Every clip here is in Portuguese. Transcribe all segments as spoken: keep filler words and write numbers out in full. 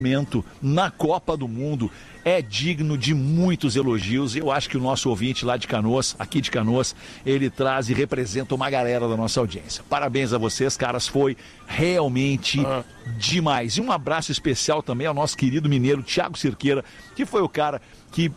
na Copa do Mundo é digno de muitos elogios. Eu acho que o nosso ouvinte lá de Canoas, aqui de Canoas, ele traz e representa uma galera da nossa audiência. Parabéns a vocês, caras, foi realmente ah. demais. E um abraço especial também ao nosso querido mineiro Thiago Cirqueira, que foi o cara que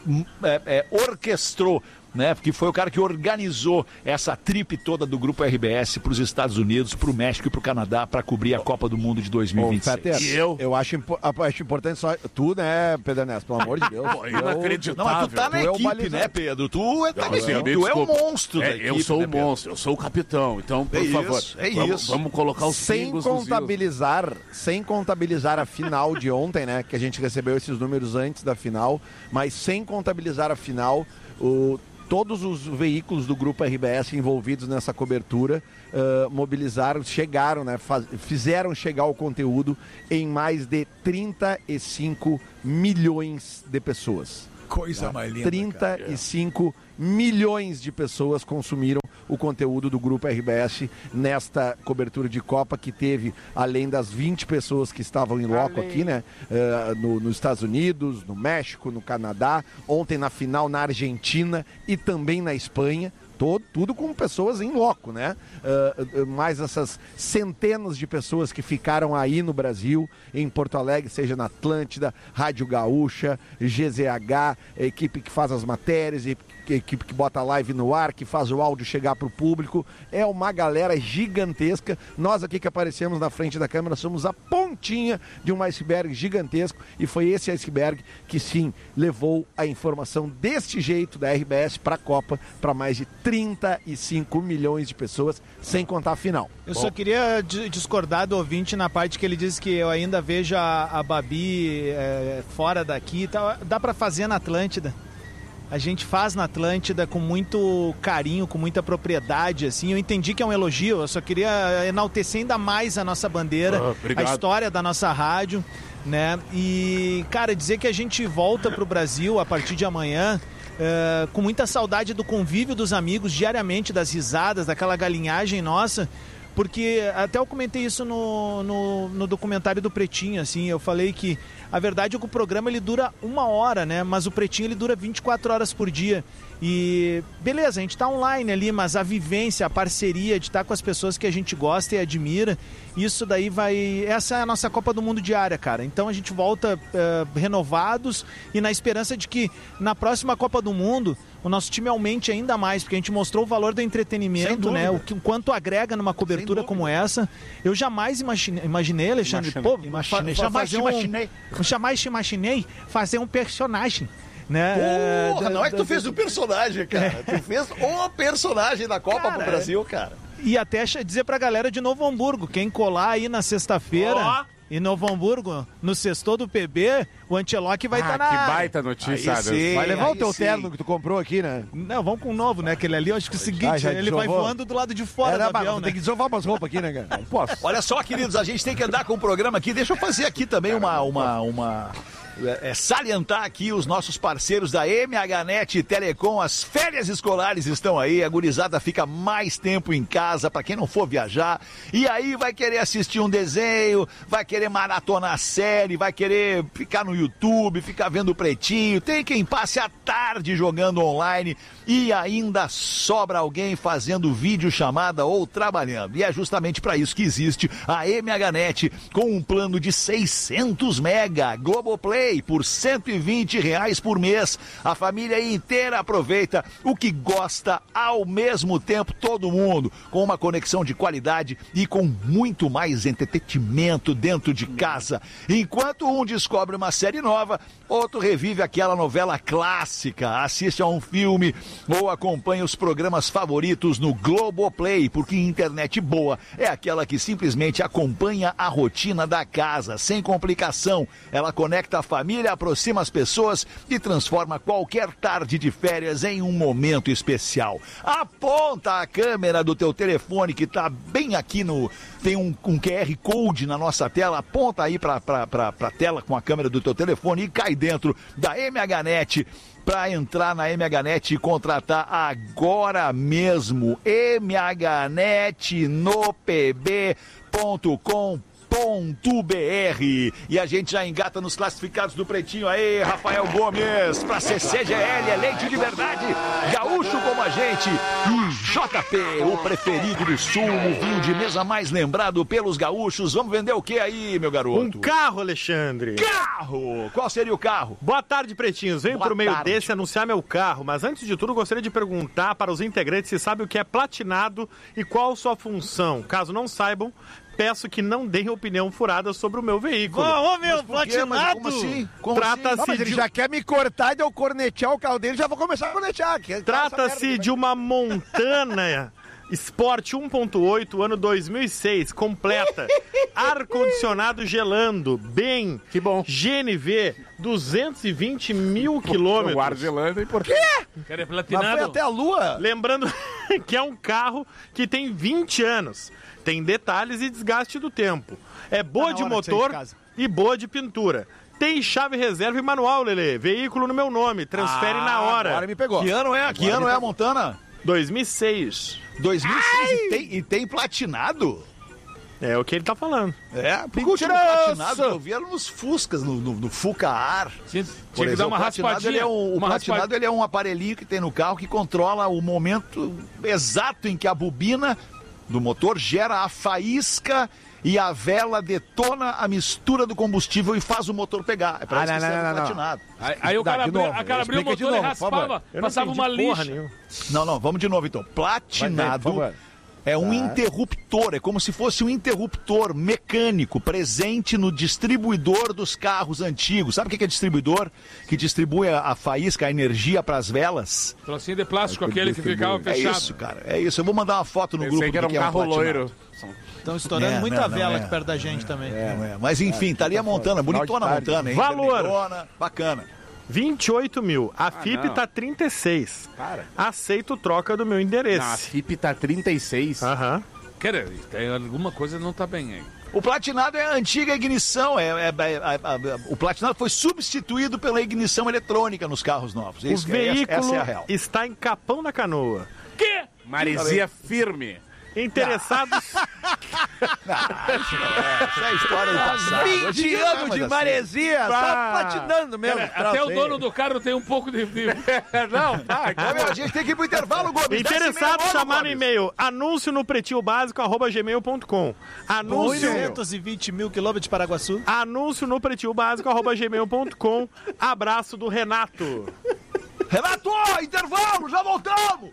é, é, orquestrou, né? Porque foi o cara que organizou essa trip toda do Grupo R B S para os Estados Unidos, para o México e para o Canadá para cobrir a Copa do Mundo de dois mil e vinte e seis. Ô, Fetter, e eu? Eu acho, acho importante só... Tu, né, Pedro Ernesto? Pelo amor de Deus. Pô, inacreditável. Não, mas tu tá na tu equipe, é né, Pedro? Tu é, tá não, equipe, tu é o monstro é, da equipe. Eu sou né, o monstro, eu sou o capitão. Então, por é favor, isso, é vamos, isso. vamos colocar os sem contabilizar, sem contabilizar a final de ontem, né? Que a gente recebeu esses números antes da final, mas sem contabilizar a final, o... Todos os veículos do Grupo R B S envolvidos nessa cobertura uh, mobilizaram, chegaram, né, faz, fizeram chegar o conteúdo em mais de trinta e cinco milhões de pessoas. Coisa tá? mais linda, trinta e cinco cara. milhões de pessoas consumiram o conteúdo do Grupo R B S nesta cobertura de Copa, que teve, além das vinte pessoas que estavam em loco além. aqui, né? Uh, no, nos Estados Unidos, no México, no Canadá, ontem na final na Argentina e também na Espanha. Todo, tudo com pessoas em loco, né? Uh, uh, mais essas centenas de pessoas que ficaram aí no Brasil, em Porto Alegre, seja na Atlântida, Rádio Gaúcha, G Z H, equipe que faz as matérias, equipe que bota a live no ar, que faz o áudio chegar para o público. É uma galera gigantesca. Nós aqui que aparecemos na frente da câmera somos a pontinha de um iceberg gigantesco, e foi esse iceberg que sim levou a informação deste jeito da R B S para a Copa para mais de trinta e cinco milhões de pessoas, sem contar a final. Eu Bom. só queria discordar do ouvinte na parte que ele disse que eu ainda vejo a, a Babi é, fora daqui. Tá, dá para fazer na Atlântida. A gente faz na Atlântida com muito carinho, com muita propriedade, assim. Eu entendi que é um elogio, eu só queria enaltecer ainda mais a nossa bandeira, ah, a história da nossa rádio, né? E, cara, dizer que a gente volta pro Brasil a partir de amanhã... Uh, com muita saudade do convívio dos amigos diariamente, das risadas, daquela galinhagem nossa, porque até eu comentei isso no, no, no documentário do Pretinho, assim, eu falei que a verdade é que o programa ele dura uma hora, né, mas o Pretinho ele dura vinte e quatro horas por dia, e beleza, a gente tá online ali, mas a vivência, a parceria de estar com as pessoas que a gente gosta e admira, isso daí vai, essa é a nossa Copa do Mundo diária, cara, então a gente volta uh, renovados e na esperança de que na próxima Copa do Mundo o nosso time aumente ainda mais, porque a gente mostrou o valor do entretenimento, né, o, que, o quanto agrega numa cobertura como essa. Eu jamais imaginei, imaginei Alexandre, Imagina, pô, imaginei, fa, jamais fazer um, imaginei. jamais te imaginei fazer um personagem, né? Porra, é, não é que tu da, fez o personagem, cara. É. Tu fez o personagem da Copa cara, pro Brasil, cara. E até dizer pra galera de Novo Hamburgo, quem colar aí na sexta-feira... Oh. Em Novo Hamburgo, no sextou do P B, o Ancelotti vai estar ah, tá na que área. baita notícia, sim, vai levar o teu sim. terno que tu comprou aqui, né? Não, vamos com o novo, né? Aquele ali, eu acho que é o seguinte, ah, ele vai voando do lado de fora é, do avião, né? Tem que desovar umas roupas aqui, né, cara? Não posso. Olha só, queridos, a gente tem que andar com o programa aqui. Deixa eu fazer aqui também uma... uma, uma... É, salientar aqui os nossos parceiros da M H Net Telecom. As férias escolares estão aí, a gurizada fica mais tempo em casa para quem não for viajar, e aí vai querer assistir um desenho, vai querer maratonar a série, vai querer ficar no YouTube, ficar vendo o Pretinho. Tem quem passe a tarde jogando online e ainda sobra alguém fazendo videochamada ou trabalhando, e é justamente para isso que existe a M H Net com um plano de seiscentos mega Globoplay por cento e vinte reais por mês. A família inteira aproveita o que gosta ao mesmo tempo, todo mundo, com uma conexão de qualidade e com muito mais entretenimento dentro de casa. Enquanto um descobre uma série nova, outro revive aquela novela clássica, assiste a um filme ou acompanha os programas favoritos no Globoplay, porque internet boa é aquela que simplesmente acompanha a rotina da casa, sem complicação. Ela conecta a família, aproxima as pessoas e transforma qualquer tarde de férias em um momento especial. Aponta a câmera do teu telefone que está bem aqui no... Tem um, um Q R Code na nossa tela, aponta aí para a tela com a câmera do teu telefone e cai dentro da M H Net para entrar na M H Net e contratar agora mesmo. M H net no p b ponto com ponto b r. E a gente já engata nos classificados do Pretinho aí, Rafael Gomes, pra C C G L, é leite de verdade, gaúcho como a gente, e J P, o preferido do Sul, o vinho de mesa mais lembrado pelos gaúchos. Vamos vender o que aí, meu garoto? Um carro, Alexandre. Carro! Qual seria o carro? Boa tarde, pretinhos. Venho Boa por meio tarde. desse anunciar meu carro, mas antes de tudo gostaria de perguntar para os integrantes se sabem o que é platinado e qual sua função. Caso não saibam, peço que não deem opinião furada sobre o meu veículo. Ô, meu, Por quê? Mas platinado! como assim? Como Trata-se assim? Não, mas ele de- já quer me cortar e eu cornetear o carro dele, já vou começar a cornetear. Que- Trata-se de uma Montana Sport um ponto oito, ano dois mil e seis, completa. Ar-condicionado gelando, bem. Que bom. G N V, duzentos e vinte mil O ar quilômetros. gelando é importante. Cara, é Mas foi platinado. até a lua. Lembrando que é um carro que tem vinte anos. Tem detalhes e desgaste do tempo. É boa Tá na de hora de sair de motor casa. e boa de pintura. Tem chave reserva e manual, Lelê. Veículo no meu nome. Transfere na hora. Agora me pegou. Que ano é? Que ano é a Montana? dois mil e seis. dois mil e seis e tem, e tem platinado? É o que ele tá falando. É, porque o último platinado que eu vi era nos Fuscas, no, no, no Fuca Ar. Tinha, Por tinha que dar exemplo, uma o platinado, raspadinha. ele é um, o uma platinado raspadinha. ele é um aparelhinho que tem no carro que controla o momento exato em que a bobina do motor gera a faísca e a vela detona a mistura do combustível e faz o motor pegar. É pra Ah, isso não, que serve não, o não, não. platinado. Aí, aí o Dá, cara de abriu, novo, a cara abriu o explica de motor e novo, por favor. raspava, Eu não passava entendi uma porra lixa. nenhuma. Não, não, vamos de novo então. Platinado Vai ver, por favor. é um Tá. interruptor, é como se fosse um interruptor mecânico presente no distribuidor dos carros antigos. Sabe o que é distribuidor? Que distribui a, a faísca, a energia para as velas. Trocinho de plástico, É que aquele que ficava É fechado. isso, cara. É isso. Eu vou mandar uma foto no grupo Pensei que era do um é carro platinado. loiro. Estão estourando É, muita não, não, vela é. aqui perto da gente também. É, é. Mas enfim, tá ali a Montana, bonitona a tarde. Montana, hein? Valor. Vermelhona, bacana. vinte e oito mil. A F I P não. tá trinta e seis. Para. Aceito troca do meu Não, a endereço. F I P tá trinta e seis. Aham. Cara, tem alguma coisa que não tá bem aí. O platinado é a antiga ignição. É, é- é- a- a- o platinado foi substituído pela ignição eletrônica nos carros novos. O Isso, veículo essa, essa é a real. está em Capão da Canoa. Que? Maresia firme. Interessados... Essa é a história do passado. vinte anos de maresia, tá patinando mesmo. Cara, troço até o aí. dono do carro tem um pouco de... de... Não, tá. Ô, meu, a gente tem que ir pro intervalo, Gomes. Interessados, chamar no no e-mail anúncio no pretinho básico arroba gmail ponto com. Anúncio, duzentos e vinte mil quilômetros de Paraguaçu. anúncio no pretinho básico arroba gmail ponto com. Abraço do Renato. Renato, intervalo, já voltamos.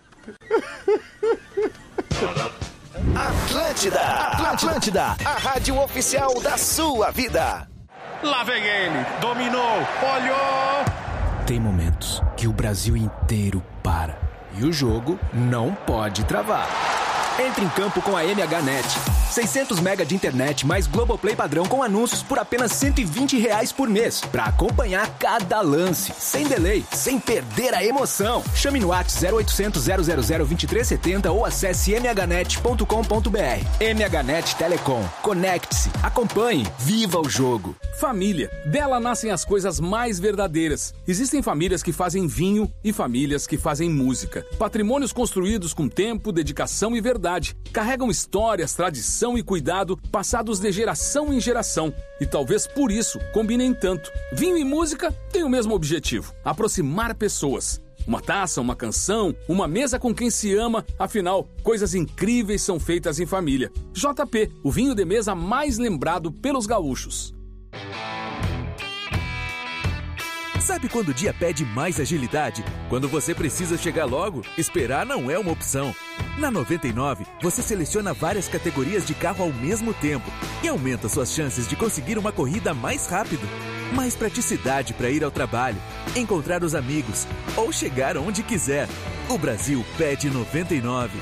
Atlântida, Atlântida, a rádio oficial da sua vida. Lá vem ele, dominou, olhou. Tem momentos que o Brasil inteiro para e o jogo não pode travar. Entre em campo com a M H Net. seiscentos mega de internet mais Globoplay padrão com anúncios por apenas cento e vinte reais por mês. Pra acompanhar cada lance, sem delay, sem perder a emoção. Chame no WhatsApp zero oitocentos, zero zero zero, vinte e três setenta ou acesse m h net ponto com ponto b r. M H Net Telecom. Conecte-se, acompanhe, viva o jogo. Família. Dela nascem as coisas mais verdadeiras. Existem famílias que fazem vinho e famílias que fazem música. Patrimônios construídos com tempo, dedicação e verdade. Carregam histórias, tradição e cuidado passados de geração em geração. E talvez por isso combinem tanto. Vinho e música têm o mesmo objetivo: aproximar pessoas. Uma taça, uma canção, uma mesa com quem se ama. Afinal, coisas incríveis são feitas em família. J P, o vinho de mesa mais lembrado pelos gaúchos. Sabe quando o dia pede mais agilidade? Quando você precisa chegar logo, esperar não é uma opção. Na noventa e nove, você seleciona várias categorias de carro ao mesmo tempo e aumenta suas chances de conseguir uma corrida mais rápido. Mais praticidade para ir ao trabalho, encontrar os amigos ou chegar onde quiser. O Brasil pede noventa e nove.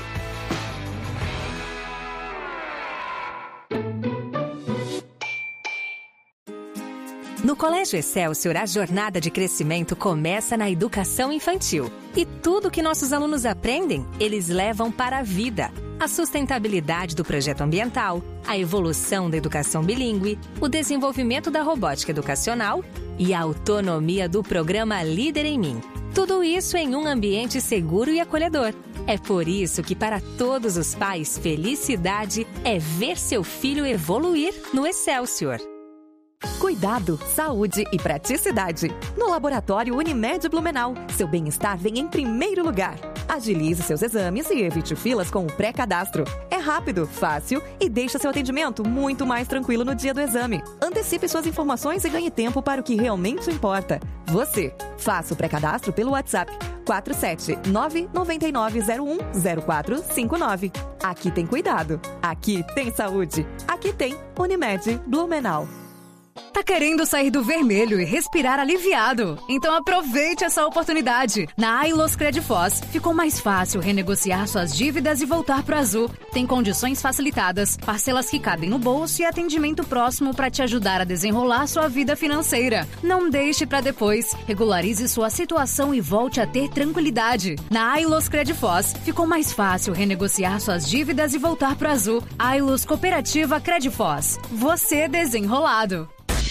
No Colégio Excelsior, a jornada de crescimento começa na educação infantil. E tudo que nossos alunos aprendem, eles levam para a vida. A sustentabilidade do projeto ambiental, a evolução da educação bilíngue, o desenvolvimento da robótica educacional e a autonomia do programa Líder em Mim. Tudo isso em um ambiente seguro e acolhedor. É por isso que, para todos os pais, felicidade é ver seu filho evoluir no Excelsior. Cuidado, saúde e praticidade. No Laboratório Unimed Blumenau, seu bem-estar vem em primeiro lugar. Agilize seus exames e evite filas com o pré-cadastro. É rápido, fácil e deixa seu atendimento muito mais tranquilo no dia do exame. Antecipe suas informações e ganhe tempo para o que realmente importa. Você. Faça o pré-cadastro pelo WhatsApp quatro sete nove nove nove zero um zero quatro cinco nove. Aqui tem cuidado. Aqui tem saúde. Aqui tem Unimed Blumenau. Tá querendo sair do vermelho e respirar aliviado? Então aproveite essa oportunidade. Na Ailos Credifós, ficou mais fácil renegociar suas dívidas e voltar pro azul. Tem condições facilitadas, parcelas que cabem no bolso e atendimento próximo para te ajudar a desenrolar sua vida financeira. Não deixe para depois. Regularize sua situação e volte a ter tranquilidade. Na Ailos Credifós, ficou mais fácil renegociar suas dívidas e voltar pro azul. Ailos Cooperativa Credifós. Você desenrolado.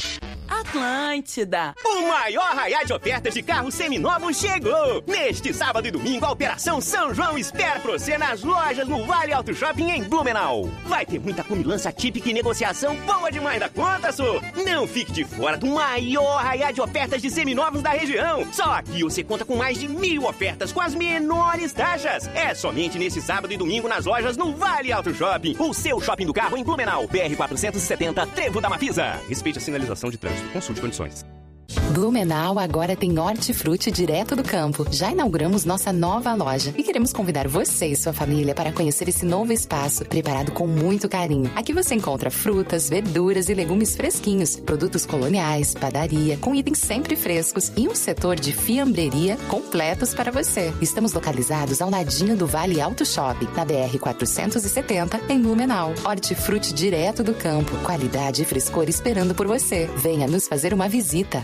Atlântida. O maior arraial de ofertas de carros seminovos chegou! Neste sábado e domingo, a Operação São João espera pra você nas lojas no Vale Auto Shopping em Blumenau. Vai ter muita comilança típica e negociação boa demais da conta, sô! Não fique de fora do maior arraial de ofertas de seminovos da região. Só aqui você conta com mais de mil ofertas com as menores taxas. É somente nesse sábado e domingo nas lojas no Vale Auto Shopping. O seu shopping do carro em Blumenau. B R quatrocentos e setenta, Trevo da Mafisa. Respeite a sinalização de trânsito. Consulte condições. Blumenau agora tem hortifruti direto do campo. Já inauguramos nossa nova loja e queremos convidar você e sua família para conhecer esse novo espaço preparado com muito carinho. Aqui você encontra frutas, verduras e legumes fresquinhos, produtos coloniais, padaria, com itens sempre frescos e um setor de fiambreria completos para você. Estamos localizados ao ladinho do Vale Auto Shopping, na B R quatrocentos e setenta, em Blumenau. Hortifruti direto do campo, qualidade e frescor esperando por você. Venha nos fazer uma visita.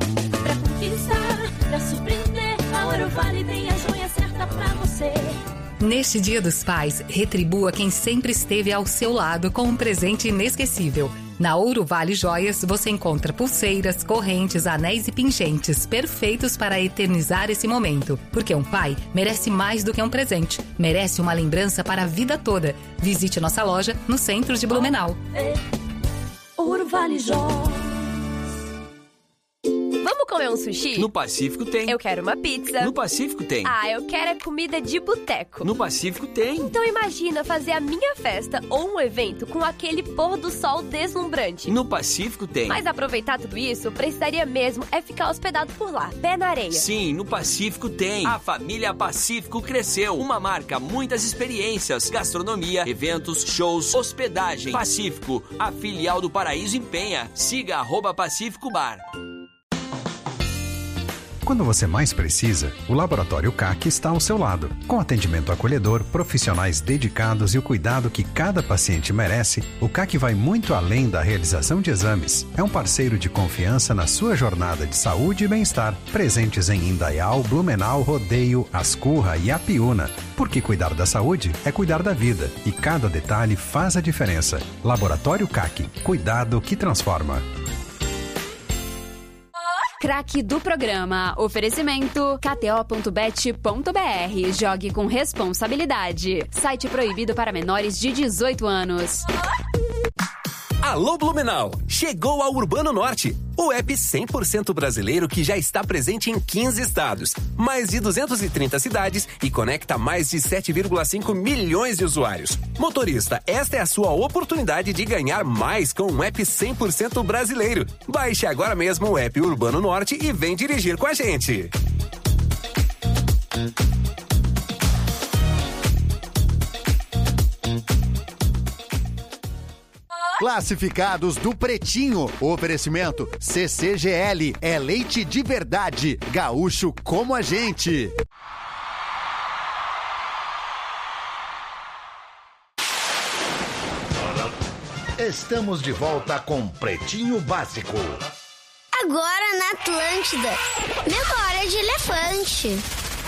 Pra surpreender, a Ouro Vale tem a joia certa pra você. Neste Dia dos Pais, retribua quem sempre esteve ao seu lado com um presente inesquecível. Na Ouro Vale Joias, você encontra pulseiras, correntes, anéis e pingentes perfeitos para eternizar esse momento. Porque um pai merece mais do que um presente. Merece uma lembrança para a vida toda. Visite nossa loja no centro de Blumenau. Ouro Vale Joias. Vamos comer um sushi? No Pacífico tem. Eu quero uma pizza. No Pacífico tem. Ah, eu quero é comida de boteco. No Pacífico tem. Então imagina fazer a minha festa ou um evento com aquele pôr do sol deslumbrante. No Pacífico tem. Mas aproveitar tudo isso, precisaria mesmo é ficar hospedado por lá, pé na areia. Sim, no Pacífico tem. A família Pacífico cresceu. Uma marca, muitas experiências, gastronomia, eventos, shows, hospedagem. Pacífico, a filial do Paraíso em Penha. Siga arroba Pacífico Bar. Quando você mais precisa, o Laboratório C A C está ao seu lado. Com atendimento acolhedor, profissionais dedicados e o cuidado que cada paciente merece, o C A C vai muito além da realização de exames. É um parceiro de confiança na sua jornada de saúde e bem-estar. Presentes em Indaial, Blumenau, Rodeio, Ascurra e Apiúna. Porque cuidar da saúde é cuidar da vida. E cada detalhe faz a diferença. Laboratório C A C. Cuidado que transforma. Craque do programa. Oferecimento k t o ponto bet ponto b r. Jogue com responsabilidade. Site proibido para menores de dezoito anos. Alô Blumenau! Chegou ao Urbano Norte, o app cem por cento brasileiro que já está presente em quinze estados, mais de duzentas e trinta cidades e conecta mais de sete vírgula cinco milhões de usuários. Motorista, esta é a sua oportunidade de ganhar mais com um app cem por cento brasileiro. Baixe agora mesmo o app Urbano Norte e vem dirigir com a gente. Classificados do Pretinho. Oferecimento C C G L. É leite de verdade. Gaúcho como a gente. Estamos de volta com Pretinho Básico. Agora na Atlântida. Memória de elefante.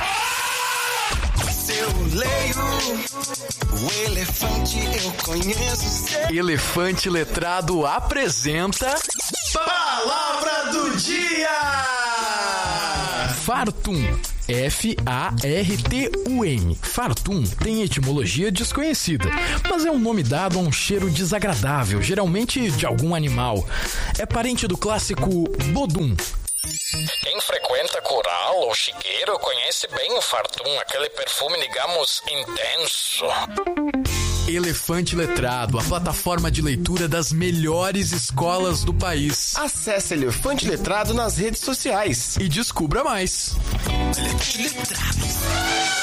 Eu leio o elefante, eu conheço. Elefante Letrado apresenta Palavra do Dia. Fartum. F A R T U M. Fartum tem etimologia desconhecida, mas é um nome dado a um cheiro desagradável, geralmente de algum animal. É parente do clássico bodum. Quem frequenta coral ou chiqueiro conhece bem o Fartum, aquele perfume, digamos, intenso. Elefante Letrado, a plataforma de leitura das melhores escolas do país. Acesse Elefante Letrado nas redes sociais e descubra mais. Elefante Letrado.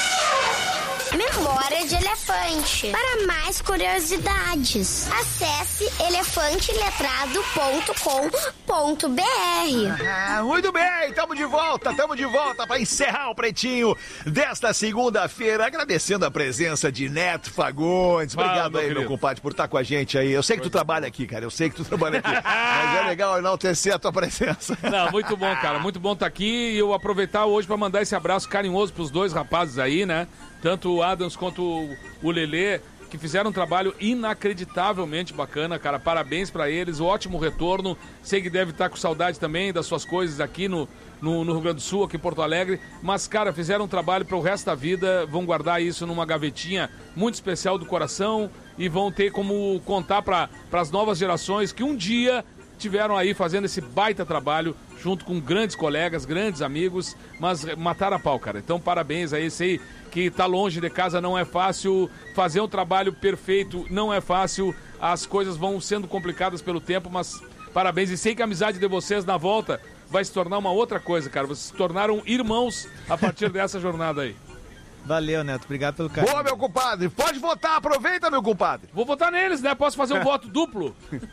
Memória de Elefante. Para mais curiosidades, acesse elefante letrado ponto com ponto b r. Ah, muito bem, estamos de volta, estamos de volta para encerrar o Pretinho desta segunda-feira, agradecendo a presença de Neto Fagundes. Obrigado ah, meu aí, querido. Meu compadre, por estar com a gente aí. Eu sei que tu trabalha aqui, cara, eu sei que tu trabalha aqui, mas é legal enaltecer a tua presença. Não, muito bom, cara, muito bom estar aqui e eu aproveitar hoje para mandar esse abraço carinhoso pros dois rapazes aí, né? Tanto o Adams quanto o Lelê, que fizeram um trabalho inacreditavelmente bacana, cara. Parabéns pra eles, ótimo retorno. Sei que deve estar com saudade também das suas coisas aqui no, no, no Rio Grande do Sul, aqui em Porto Alegre. Mas, cara, fizeram um trabalho pro resto da vida, vão guardar isso numa gavetinha muito especial do coração e vão ter como contar para as novas gerações que um dia tiveram aí fazendo esse baita trabalho junto com grandes colegas, grandes amigos, mas mataram a pau, cara. Então, parabéns aí, sei que tá longe de casa não é fácil, fazer um trabalho perfeito não é fácil, as coisas vão sendo complicadas pelo tempo, mas parabéns. E sei que a amizade de vocês na volta vai se tornar uma outra coisa, cara. Vocês se tornaram irmãos a partir dessa jornada aí. Valeu, Neto. Obrigado pelo carinho. Boa, meu compadre. Pode votar. Aproveita, meu compadre. Vou votar neles, né? Posso fazer um voto duplo?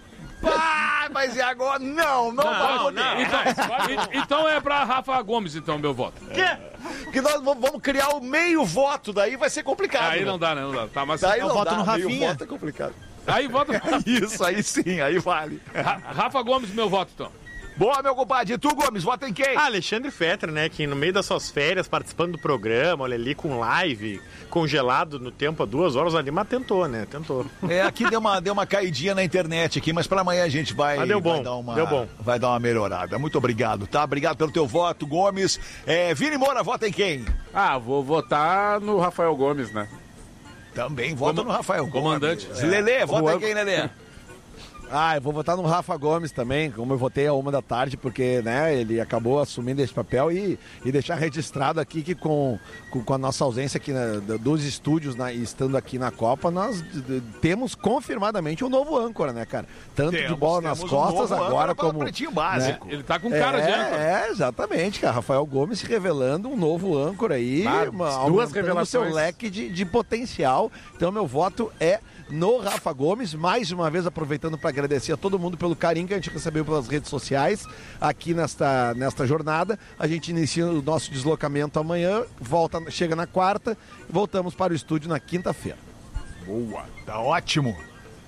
Ah, mas e agora? Não, não, não vai não, então, então é pra Rafa Gomes, então, meu voto. Quê? Porque nós vamos criar o meio voto, daí vai ser complicado. Aí né? não dá, não dá. Tá, mas daí eu não voto dá, no Rafinha. Meio voto é complicado. Aí voto Isso, aí sim, aí vale. Ra Rafa Gomes, meu voto, então. Boa, meu compadre. E tu, Gomes, vota em quem? Ah, Alexandre Fetter, né? Que no meio das suas férias, participando do programa, olha ali com live, congelado no tempo há duas horas ali, mas tentou, né? Tentou. É, aqui deu uma, deu uma caidinha na internet aqui, mas pra amanhã a gente vai, ah, deu bom, vai dar uma, deu bom. vai dar uma melhorada. Muito obrigado, tá? Obrigado pelo teu voto, Gomes. É, Vini Moura, vota em quem? Ah, vou votar no Rafael Gomes, né? Também vota Como... no Rafael Comandante. Gomes. É. Lelê, vota Juan... em quem, Lelê? Ah, eu vou votar no Rafa Gomes também, como eu votei a uma da tarde, porque, né, ele acabou assumindo esse papel e, e deixar registrado aqui que com, com, com a nossa ausência aqui na, dos estúdios, na, estando aqui na Copa, nós d, temos confirmadamente um novo âncora, né, cara? Tanto temos, de bola nas costas, um agora como... Pretinho básico. Né? Ele tá com cara é, de âncora. É, exatamente, cara. Rafael Gomes se revelando um novo âncora aí, ah, uma, duas revelações. O seu leque de, de potencial. Então, meu voto é no Rafa Gomes, mais uma vez aproveitando para agradecer a todo mundo pelo carinho que a gente recebeu pelas redes sociais aqui nesta, nesta jornada. A gente inicia o nosso deslocamento amanhã, volta, chega na quarta, voltamos para o estúdio na quinta-feira. Boa, tá ótimo.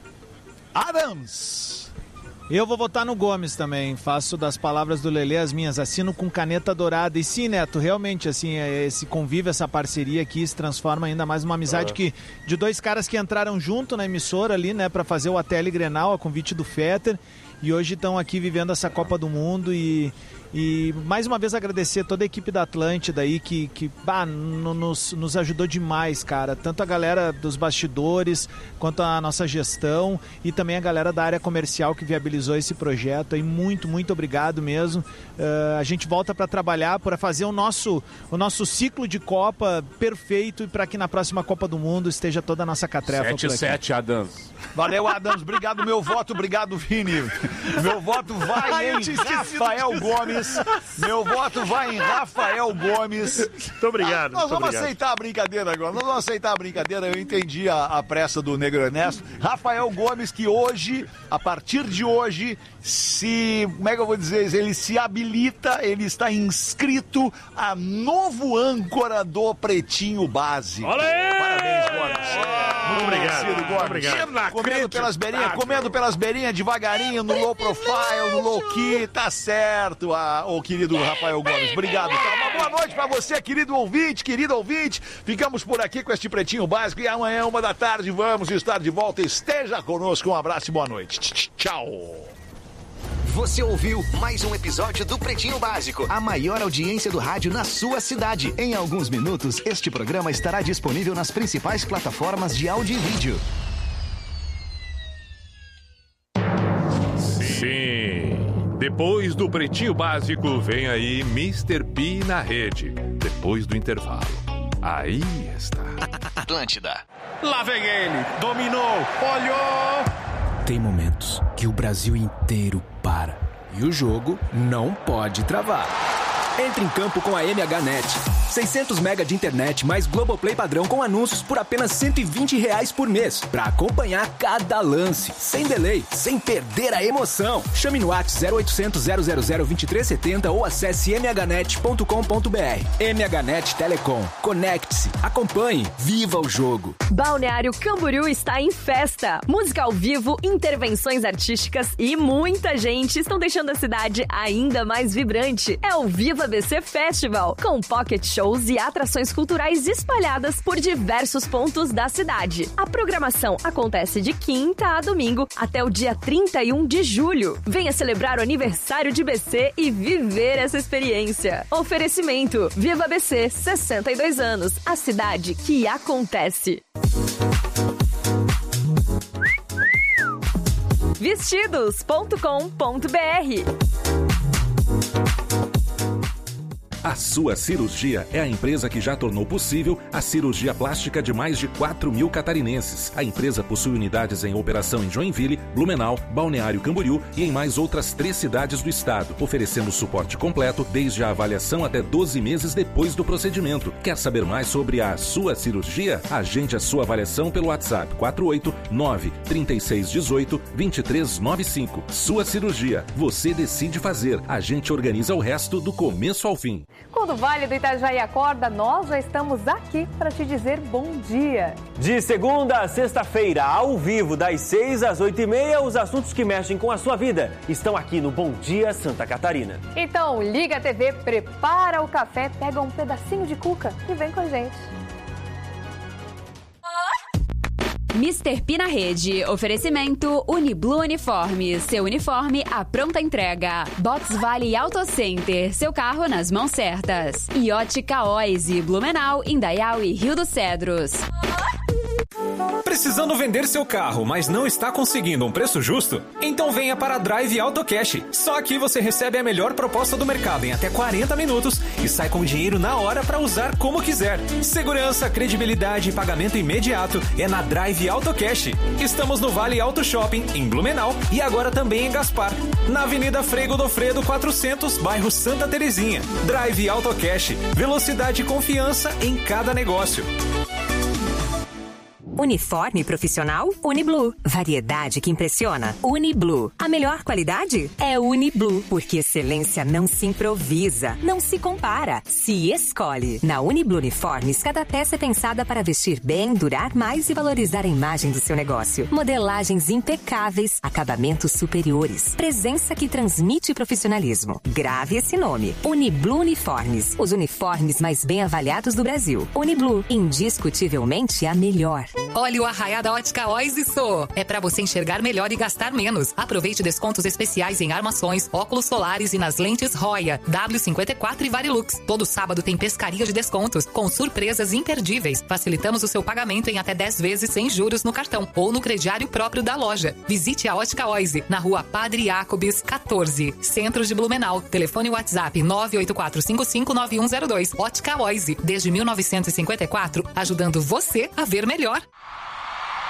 Adams! Eu vou votar no Gomes também, faço das palavras do Lelê as minhas, assino com caneta dourada. E sim, Neto, realmente, assim, esse convívio, essa parceria aqui se transforma ainda mais numa amizade é. que, de dois caras que entraram junto na emissora ali, né, pra fazer o A T L Grenal, a convite do Fetter, e hoje estão aqui vivendo essa Copa do Mundo e... E mais uma vez agradecer toda a equipe da Atlântida aí que, que bah, nos, nos ajudou demais, cara. Tanto a galera dos bastidores, quanto a nossa gestão e também a galera da área comercial que viabilizou esse projeto aí. Muito, muito obrigado mesmo. Uh, a gente volta para trabalhar, para fazer o nosso, o nosso ciclo de Copa perfeito e para que na próxima Copa do Mundo esteja toda a nossa catrefa. sete a sete, Adams. Valeu, Adams. Obrigado, meu voto. Obrigado, Vini. Meu voto vai em Rafael Gomes. Meu voto vai em Rafael Gomes. Muito obrigado. Ah, nós muito vamos obrigado. aceitar a brincadeira agora. Nós vamos aceitar a brincadeira. Eu entendi a, a pressa do Negro Ernesto. Rafael Gomes, que hoje, a partir de hoje, se... Como é que eu vou dizer? Ele se habilita, ele está inscrito a novo âncora do Pretinho Básico. Olha aí! Parabéns, Gomes. Muito obrigado. Gomes. Muito obrigado. Comendo pelas beirinhas, comendo pelas beirinhas, devagarinho, no low profile, no low key, tá certo, a, o querido Rafael Gomes. Obrigado, tá? Uma boa noite pra você, querido ouvinte, querido ouvinte. Ficamos por aqui com este Pretinho Básico e amanhã, uma da tarde, vamos estar de volta. Esteja conosco. Um abraço e boa noite. Tchau. Você ouviu mais um episódio do Pretinho Básico, a maior audiência do rádio na sua cidade. Em alguns minutos, este programa estará disponível nas principais plataformas de áudio e vídeo. Sim. Depois do Pretinho Básico, vem aí mister P na rede. Depois do intervalo. Aí está. Atlântida. Lá vem ele. Dominou. Olhou. Tem momentos que o Brasil inteiro para. E o jogo não pode travar. Entre em campo com a M H Net. seiscentos mega de internet mais Globoplay padrão com anúncios por apenas cento e vinte reais por mês. Pra acompanhar cada lance, sem delay, sem perder a emoção. Chame no WhatsApp zero oitocentos, zero zero zero, vinte e três setenta ou acesse m h net ponto com ponto b r. M H Net Telecom. Conecte-se, acompanhe, viva o jogo. Balneário Camboriú está em festa. Música ao vivo, intervenções artísticas e muita gente estão deixando a cidade ainda mais vibrante. É o Viva B C Festival, com pocket shows e atrações culturais espalhadas por diversos pontos da cidade. A programação acontece de quinta a domingo até o dia trinta e um de julho. Venha celebrar o aniversário de B C e viver essa experiência. Oferecimento: Viva B C, sessenta e dois anos, a cidade que acontece. vestidos ponto com ponto b r. A Sua Cirurgia é a empresa que já tornou possível a cirurgia plástica de mais de quatro mil catarinenses. A empresa possui unidades em operação em Joinville, Blumenau, Balneário Camboriú e em mais outras três cidades do estado, oferecendo suporte completo desde a avaliação até doze meses depois do procedimento. Quer saber mais sobre a Sua Cirurgia? Agende a sua avaliação pelo WhatsApp quatro oito nove, três seis um oito, dois três nove cinco. Sua Cirurgia. Você decide fazer. A gente organiza o resto do começo ao fim. Quando o Vale do Itajaí acorda, nós já estamos aqui para te dizer bom dia. De segunda a sexta-feira, ao vivo, das seis às oito e meia, os assuntos que mexem com a sua vida estão aqui no Bom Dia Santa Catarina. Então, liga a T V, prepara o café, pega um pedacinho de cuca e vem com a gente. mister P na rede. Oferecimento Uniblu Uniformes. Seu uniforme à pronta entrega. Box Vale Auto Center. Seu carro nas mãos certas. E Ótica Oise, Blumenau, Indaial e Rio dos Cedros. Precisando vender seu carro, mas não está conseguindo um preço justo? Então venha para a Drive Auto Cash. Só aqui você recebe a melhor proposta do mercado em até quarenta minutos e sai com o dinheiro na hora para usar como quiser. Segurança, credibilidade e pagamento imediato é na Drive Auto Cash. Estamos no Vale Auto Shopping, em Blumenau e agora também em Gaspar. Na Avenida Frei Godofredo quatrocentos, bairro Santa Terezinha. Drive Auto Cash. Velocidade e confiança em cada negócio. Uniforme profissional? Uniblu. Variedade que impressiona? Uniblu. A melhor qualidade? É Uniblu. Porque excelência não se improvisa, não se compara, se escolhe. Na Uniblu Uniformes, cada peça é pensada para vestir bem, durar mais e valorizar a imagem do seu negócio. Modelagens impecáveis, acabamentos superiores, presença que transmite profissionalismo. Grave esse nome. Uniblu Uniformes. Os uniformes mais bem avaliados do Brasil. Uniblu. Indiscutivelmente a melhor. Olha o arraiá da Ótica Oise Sô. É pra você enxergar melhor e gastar menos. Aproveite descontos especiais em armações, óculos solares e nas lentes Roya, W cinquenta e quatro e Varilux. Todo sábado tem pescaria de descontos, com surpresas imperdíveis. Facilitamos o seu pagamento em até dez vezes sem juros no cartão ou no crediário próprio da loja. Visite a Ótica Oise, na rua Padre Jacobs, quatorze, Centro de Blumenau. Telefone WhatsApp nove oito quatro cinco cinco nove um zero dois. Ótica Oise, desde mil novecentos e cinquenta e quatro, ajudando você a ver melhor.